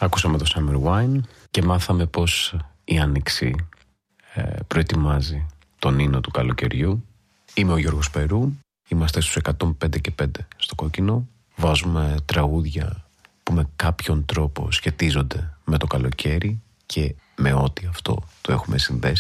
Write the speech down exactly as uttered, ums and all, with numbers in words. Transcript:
Ακούσαμε το Summer Wine και μάθαμε πως η Άνοιξη ε, προετοιμάζει τον ίνο του καλοκαιριού. Είμαι ο Γιώργος Περού, είμαστε στους εκατόν πέντε και πέντε στο Κόκκινο. Βάζουμε τραγούδια που με κάποιον τρόπο σχετίζονται με το καλοκαίρι και με ό,τι αυτό το έχουμε συνδέσει.